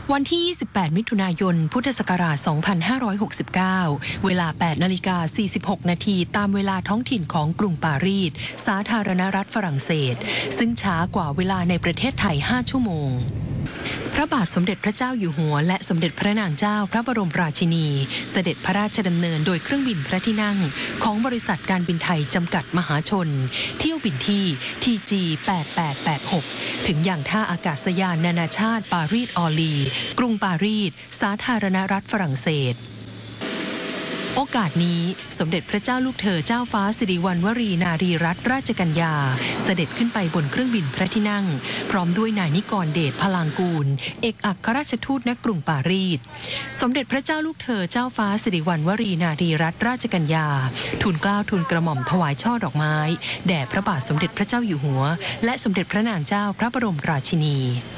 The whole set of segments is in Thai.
วันที่ 28 มิถุนายน พุทธศักราช 2569 เวลา 8:46 นาทีตามเวลาท้องถิ่นของกรุงปารีส สาธารณรัฐฝรั่งเศส ซึ่งช้ากว่าเวลาในประเทศไทย 5 ชั่วโมง พระบาทสมเด็จพระเจ้าอยู่หัวและสมเด็จพระนางเจ้าพระบรมราชินี เสด็จพระราชดำเนินโดยเครื่องบินพระที่นั่งของบริษัทการบินไทยจำกัดมหาชนเที่ยวบินที่ TG 8886 ถึงอย่างท่าอากาศยานนานาชาติปารีสออร์ลีกรุงปารีสสาธารณรัฐฝรั่งเศสโอกาสนี้สมเด็จพระเจ้าลูกเธอเจ้าฟ้าสิริวัณวรีนารีรัตนราชกัญญาเสด็จขึ้นไปบนเครื่องบินพระที่นั่งพร้อมด้วยนายนิกรเดชพลางกูลเอกอัครราชทูตณกรุงปารีสสมเด็จพระเจ้าลูกเธอเจ้าฟ้าสิริวัณวรีนารีรัตนราชกัญญาทูลเกล้าทูลกระหม่อมถวายช่อดอกไม้แด่พระบาทสมเด็จพระเจ้าอยู่หัวและสมเด็จพระนางเจ้าพระบรมราชินี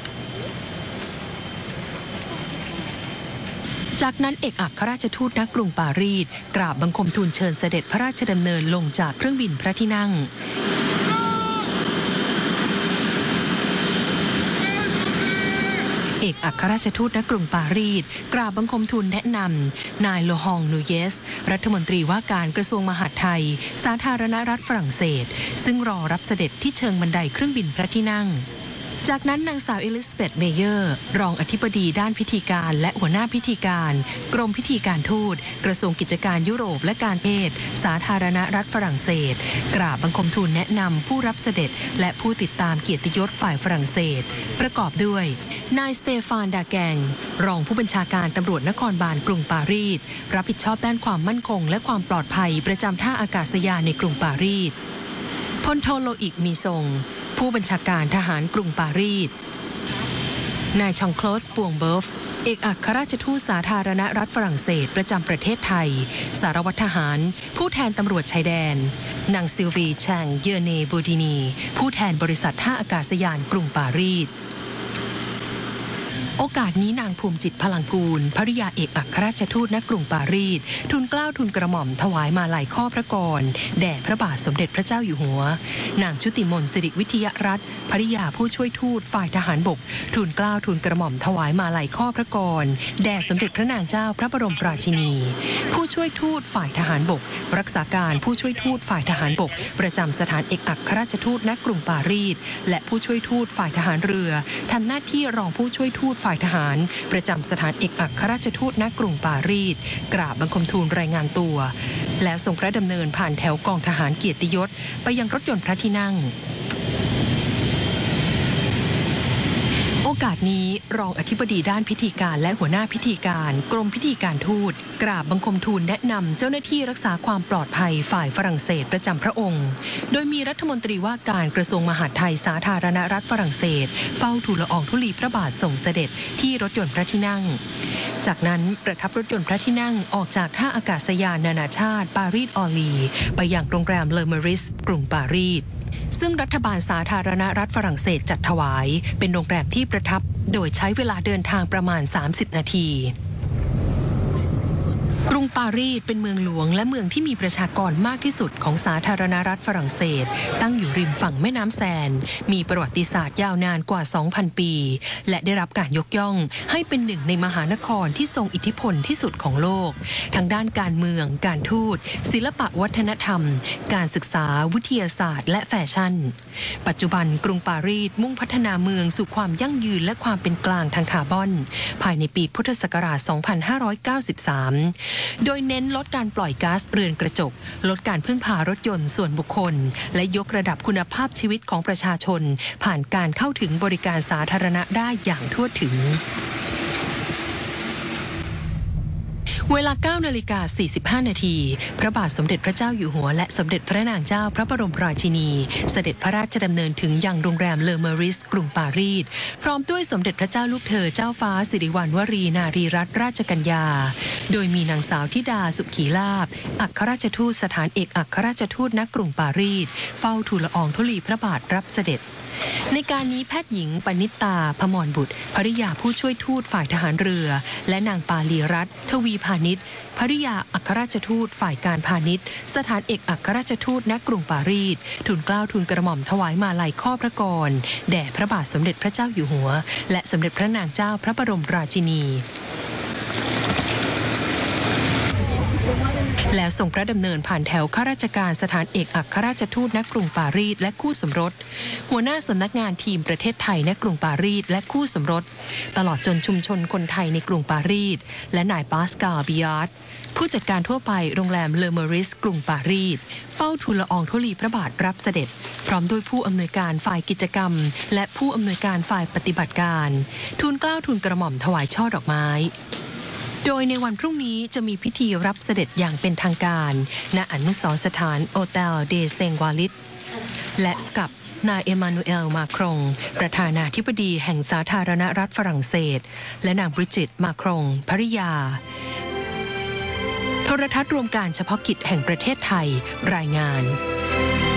จากนั้นเอกอัครราชทูตณกรุงปารีสกราบบังคมทูลเชิญเสด็จพระราชดำเนินลงจากเครื่องบินพระที่นั่งเอกอัครราชทูตณกรุงปารีสกราบบังคมทูลแนะนำนายโลฮองนูเยสรัฐมนตรีว่าการกระทรวงมหาดไทยสาธารณรัฐฝรั่งเศสซึ่งรอรับเสด็จที่เชิงบันไดเครื่องบินพระที่นั่งจากนั้นนางสาวเอลิซาเบธเมเยอร์รองอธิบดีด้านพิธีการและหัวหน้าพิธีการกรมพิธีการทูตกระทรวงกิจการยุโรปและการเทศสาธารณรัฐฝรั่งเศสกราบบังคมทูลแนะนำผู้รับเสด็จและผู้ติดตามเกียรติยศฝ่ายฝรั่งเศสประกอบด้วยนายสเตฟานดาแกงรองผู้บัญชาการตำรวจนครบาลกรุงปารีสรับผิดชอบด้านความมั่นคงและความปลอดภัยประจำท่าอากาศยานในกรุงปารีสพลโทโลอิกมีทรงผู้บัญชาการทหารกรุงปารีสนายชองโคลดปวงเบิฟเอกอัครราชทูตสาธารณรัฐฝรั่งเศสประจำประเทศไทยสารวัตรทหารผู้แทนตำรวจชายแดนนางซิลวีแชงเยเนบูดินีผู้แทนบริษัทท่าอากาศยานกรุงปารีสโอกาสนี้นางภูมิจิตพลังกูลภริยาเอกอัครราชทูตณกรุงปารีสทูลเกล้าทูลกระหม่อมถวายมาลัยข้อพระกรแด่พระบาทสมเด็จพระเจ้าอยู่หัวนางชุติมนต์สิริวิทยรัตน์ภริยาผู้ช่วยทูตฝ่ายทหารบกทูลเกล้าทูลกระหม่อมถวายมาลัยข้อพระกรแด่สมเด็จพระนางเจ้าพระบรมราชินีผู้ช่วยทูตฝ่ายทหารบกรักษาการผู้ช่วยทูตฝ่ายทหารบกประจำสถานเอกอัครราชทูตณกรุงปารีสและผู้ช่วยทูตฝ่ายทหารเรือทำหน้าที่รองผู้ช่วยทูตฝ่ายทหารประจำสถานเอกอัครราชทูตณกรุงปารีสกราบบังคมทูลรายงานตัวแล้วทรงพระดำเนินผ่านแถวกองทหารเกียรติยศไปยังรถยนต์พระที่นั่งโอกาสนี้รองอธิบดีด้านพิธีการและหัวหน้าพิธีการกรมพิธีการทูตกราบบังคมทูลแนะนำเจ้าหน้าที่รักษาความปลอดภัยฝ่ายฝรั่งเศสประจำพระองค์โดยมีรัฐมนตรีว่าการกระทรวงมหาดไทยสาธารณรัฐฝรั่งเศสเฝ้าทูลละอองธุลีพระบาทส่งเสด็จที่รถยนต์พระที่นั่งจากนั้นประทับรถยนต์พระที่นั่งออกจากท่าอากาศยานนานาชาติปารีสออร์ลีไปยังโรงแรมเลอเมริสกรุงปารีสซึ่งรัฐบาลสาธารณรัฐฝรั่งเศสจัดถวายเป็นโรงแรมที่ประทับโดยใช้เวลาเดินทางประมาณ30 นาทีกรุงปารีสเป็นเมืองหลวงและเมืองที่มีประชากรมากที่สุดของสาธารณรัฐฝรั่งเศสตั้งอยู่ริมฝั่งแม่น้ำแซนมีประวัติศาสตร์ยาวนานกว่า 2,000 ปีและได้รับการยกย่องให้เป็นหนึ่งในมหานครที่ทรงอิทธิพลที่สุดของโลกทั้งด้านการเมืองการทูตศิลปะวัฒนธรรมการศึกษาวิทยาศาสตร์และแฟชั่นปัจจุบันกรุงปารีสมุ่งพัฒนาเมืองสู่ความยั่งยืนและความเป็นกลางทางคาร์บอนภายในปีพุทธศักราช 2593โดยเน้นลดการปล่อยก๊าซเรือนกระจกลดการพึ่งพารถยนต์ส่วนบุคคลและยกระดับคุณภาพชีวิตของประชาชนผ่านการเข้าถึงบริการสาธารณะได้อย่างทั่วถึงเวลา 9:45 นาทีพระบาทสมเด็จพระเจ้าอยู่หัวและสมเด็จพระนางเจ้าพระบรมราชินีเสด็จพระราชดำเนินถึงยังโรงแรมเลอเมริสกรุงปารีสพร้อมด้วยสมเด็จพระเจ้าลูกเธอเจ้าฟ้าสิริวัณวรีนารีรัตนราชกัญญาโดยมีนางสาวธิดาสุขีลาภอัครราชทูตสถานเอกอัครราชทูตณกรุงปารีสเฝ้าทูลละอองธุลีพระบาทรับเสด็จในการนี้แพทย์หญิงปณิตา พมรบุตรภริยาผู้ช่วยทูตฝ่ายทหารเรือ และนางปาลีรัตน์ ทวีพาณิชย์ภริยาอัครราชทูตฝ่ายการพาณิชย์สถานเอกอัครราชทูตณกรุงปารีสทูลเกล้าทูลกระหม่อมถวายมาลัยข้อพระกรแด่พระบาทสมเด็จพระเจ้าอยู่หัวและสมเด็จพระนางเจ้าพระบรมราชินีแล้วส่งพระดำเนินผ่านแถวข้าราชการสถานเอกอัครราชทูตณกรุงปารีสและคู่สมรสหัวหน้าสำนักงานทีมประเทศไทยณกรุงปารีสและคู่สมรสตลอดจนชุมชนคนไทยในกรุงปารีสและนายปาสกาล บิยาร์ดผู้จัดการทั่วไปโรงแรมเลอเมอริสกรุงปารีสเฝ้าทูลละอองธุลีพระบาทรับเสด็จพร้อมด้วยผู้อำนวยการฝ่ายกิจกรรมและผู้อำนวยการฝ่ายปฏิบัติการทูลเกล้าทูลกระหม่อมถวายช่อดอกไม้โดยในวันพรุ่งนี้จะมีพิธีรับเสด็จอย่างเป็นทางการณอนุสรณ์สถานโอเตลเดเซงวาลิตและกับนายเอมานูเอลมาครงประธานาธิบดีแห่งสาธารณรัฐฝรั่งเศสและนางบริจิตมาครงภริยาโทรทัศน์รวมการเฉพาะกิจแห่งประเทศไทยรายงาน